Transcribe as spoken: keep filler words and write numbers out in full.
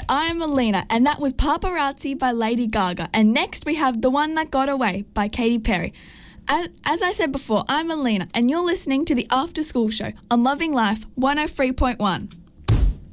I'm Alina, and that was Paparazzi by Lady Gaga. And next we have The One That Got Away by Katy Perry. As, as I said before, I'm Alina, and you're listening to the After School Show on Loving Life one oh three point one.